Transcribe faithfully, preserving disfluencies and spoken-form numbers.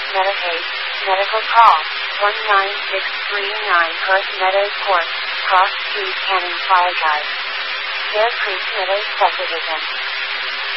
Medicaid, medical call, one nine six three nine Perth Meadows Court, Cross Street, Canning Plaza. Bear Creek Meadows Subdivision.